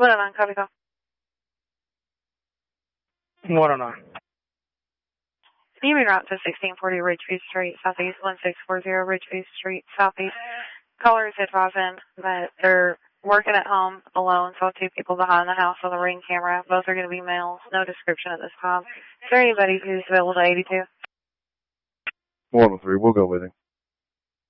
109, copy call. 109. You may route to 1640 Ridgeview Street, Southeast 1640 Ridgeview Street, Southeast. Caller is advising that they're working at home alone, saw two people behind the house on the Ring camera. Both are going to be males. No description at this time. Is there anybody who's available to 82? 103, we'll go with him.